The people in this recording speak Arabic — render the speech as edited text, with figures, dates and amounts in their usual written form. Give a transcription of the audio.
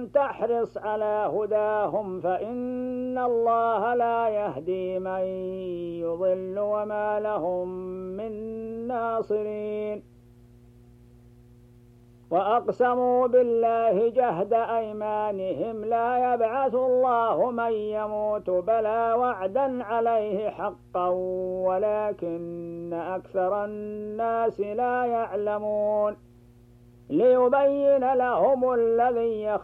تحرص على هداهم فإن الله لا يهدي من يضل وما لهم من ناصرين. وأقسموا بالله جهد أيمانهم لا يبعث الله من يموت بلى وعدا عليه حقا ولكن أكثر الناس لا يعلمون ليبين لهم الذي